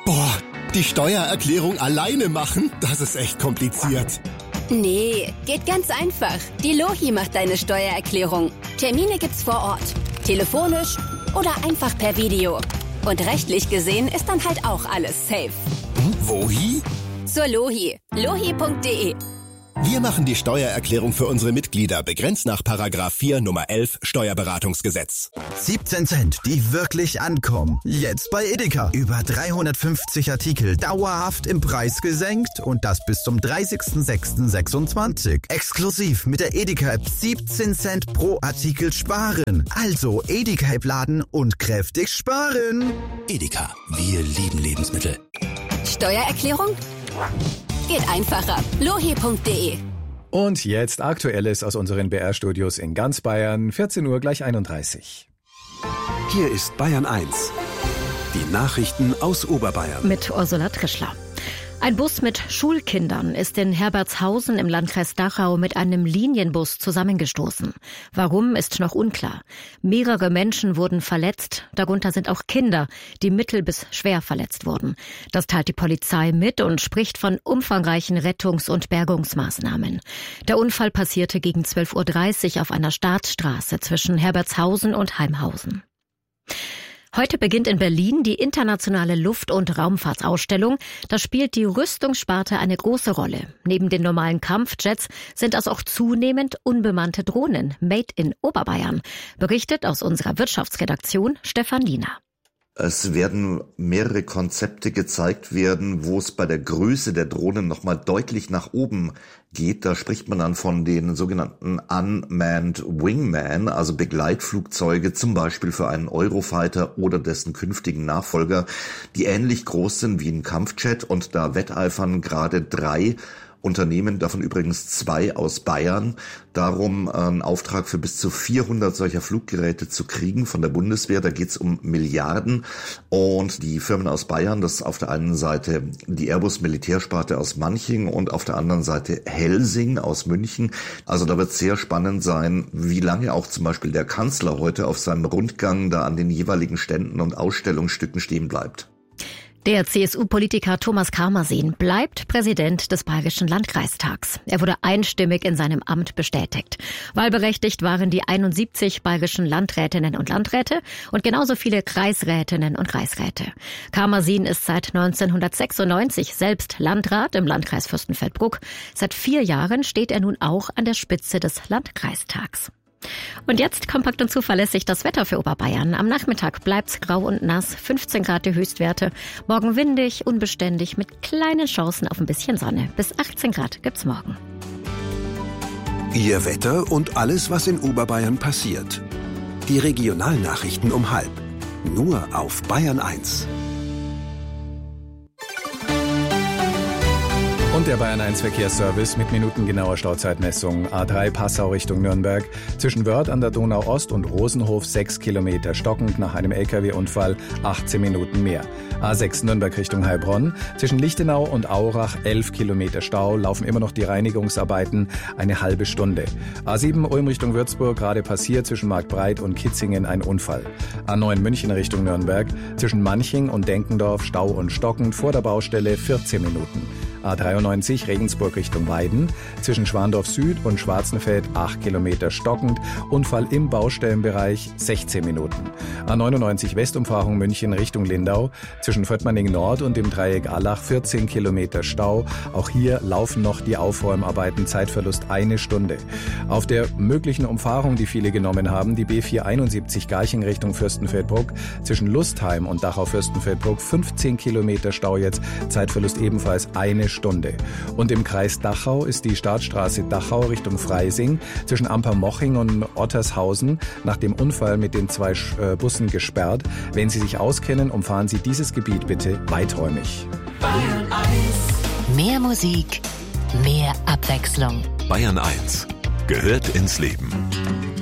Boah, die Steuererklärung alleine machen, das ist echt kompliziert. Nee, geht ganz einfach. Die Lohi macht deine Steuererklärung. Termine gibt's vor Ort, telefonisch oder einfach per Video. Und rechtlich gesehen ist dann halt auch alles safe. Wohi? Zur Lohi. Lohi.de. Wir machen die Steuererklärung für unsere Mitglieder, begrenzt nach § 4 Nummer 11 Steuerberatungsgesetz. 17 Cent, die wirklich ankommen. Jetzt bei Edeka. Über 350 Artikel dauerhaft im Preis gesenkt und das bis zum 30.06.26. Exklusiv mit der Edeka-App 17 Cent pro Artikel sparen. Also Edeka-App laden und kräftig sparen. Edeka, wir lieben Lebensmittel. Steuererklärung? Geht einfacher. Lohi.de. Und jetzt Aktuelles aus unseren BR-Studios in ganz Bayern, 14 Uhr gleich 31. Hier ist Bayern 1. Die Nachrichten aus Oberbayern. Mit Ursula Trischler. Ein Bus mit Schulkindern ist in Herbertshausen im Landkreis Dachau mit einem Linienbus zusammengestoßen. Warum, ist noch unklar. Mehrere Menschen wurden verletzt, darunter sind auch Kinder, die mittel bis schwer verletzt wurden. Das teilt die Polizei mit und spricht von umfangreichen Rettungs- und Bergungsmaßnahmen. Der Unfall passierte gegen 12.30 Uhr auf einer Staatsstraße zwischen Herbertshausen und Heimhausen. Heute beginnt in Berlin die internationale Luft- und Raumfahrtsausstellung. Da spielt die Rüstungssparte eine große Rolle. Neben den normalen Kampfjets sind das auch zunehmend unbemannte Drohnen, made in Oberbayern. Berichtet aus unserer Wirtschaftsredaktion Stefan Liener. Es werden mehrere Konzepte gezeigt werden, wo es bei der Größe der Drohnen nochmal deutlich nach oben geht. Da spricht man dann von den sogenannten Unmanned Wingman, also Begleitflugzeuge, zum Beispiel für einen Eurofighter oder dessen künftigen Nachfolger, die ähnlich groß sind wie ein Kampfjet, und da wetteifern gerade 3 Unternehmen, davon übrigens 2 aus Bayern, darum einen Auftrag für bis zu 400 solcher Fluggeräte zu kriegen von der Bundeswehr. Da geht es um Milliarden, und die Firmen aus Bayern, das ist auf der einen Seite die Airbus Militärsparte aus Manching und auf der anderen Seite Helsing aus München. Also da wird es sehr spannend sein, wie lange auch zum Beispiel der Kanzler heute auf seinem Rundgang da an den jeweiligen Ständen und Ausstellungsstücken stehen bleibt. Der CSU-Politiker Thomas Karmasin bleibt Präsident des Bayerischen Landkreistags. Er wurde einstimmig in seinem Amt bestätigt. Wahlberechtigt waren die 71 bayerischen Landrätinnen und Landräte und genauso viele Kreisrätinnen und Kreisräte. Karmasin ist seit 1996 selbst Landrat im Landkreis Fürstenfeldbruck. Seit 4 Jahren steht er nun auch an der Spitze des Landkreistags. Und jetzt kompakt und zuverlässig das Wetter für Oberbayern. Am Nachmittag bleibt's grau und nass, 15 Grad die Höchstwerte. Morgen windig, unbeständig, mit kleinen Chancen auf ein bisschen Sonne. Bis 18 Grad gibt's morgen. Ihr Wetter und alles, was in Oberbayern passiert. Die Regionalnachrichten um 12:30. Nur auf Bayern 1. Und der Bayern 1 Verkehrsservice mit minutengenauer Stauzeitmessung. A3 Passau Richtung Nürnberg. Zwischen Wörth an der Donau Ost und Rosenhof 6 Kilometer stockend nach einem LKW-Unfall, 18 Minuten mehr. A6 Nürnberg Richtung Heilbronn. Zwischen Lichtenau und Aurach 11 Kilometer Stau, laufen immer noch die Reinigungsarbeiten, eine halbe Stunde. A7 Ulm Richtung Würzburg, gerade passiert zwischen Marktbreit und Kitzingen ein Unfall. A9 München Richtung Nürnberg. Zwischen Manching und Denkendorf Stau und stockend, vor der Baustelle 14 Minuten. A93 Regensburg Richtung Weiden, zwischen Schwandorf Süd und Schwarzenfeld 8 Kilometer stockend, Unfall im Baustellenbereich 16 Minuten. A99 Westumfahrung München Richtung Lindau, zwischen Vöttmanning Nord und dem Dreieck Allach 14 Kilometer Stau. Auch hier laufen noch die Aufräumarbeiten, Zeitverlust 1 Stunde. Auf der möglichen Umfahrung, die viele genommen haben, die B471 Garching Richtung Fürstenfeldbruck, zwischen Lustheim und Dachau-Fürstenfeldbruck 15 Kilometer Stau jetzt, Zeitverlust ebenfalls 1 Stunde. Und im Kreis Dachau ist die Startstraße Dachau Richtung Freising zwischen Ampermoching und Ottershausen nach dem Unfall mit den 2 Bussen gesperrt. Wenn Sie sich auskennen, umfahren Sie dieses Gebiet bitte weiträumig. Bayern 1. Mehr Musik, mehr Abwechslung. Bayern 1 gehört ins Leben.